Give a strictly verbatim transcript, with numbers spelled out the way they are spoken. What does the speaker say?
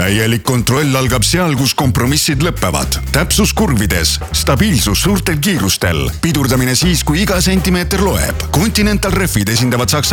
täielik kontroll algab seal, kus kompromissid lõppevad. Täpsus kurvides, stabiilsus suurtel kiirustel, pidurdamine siis, kui iga sentimeeter loeb. Continental Refid esindavad Saksa